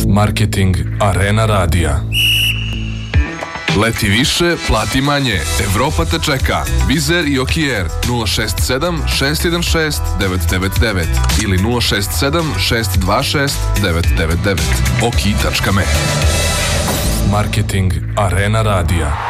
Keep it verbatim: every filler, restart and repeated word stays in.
Marketing Arena Radija. Leti više, plati manje. Evropa te čeka. Wizz Air i Okiair nula šest sedam šest jedan šest devet devet devet ili nula šest sedam šest dva šest devet devet devet. oki tačka me. Marketing Arena Radija.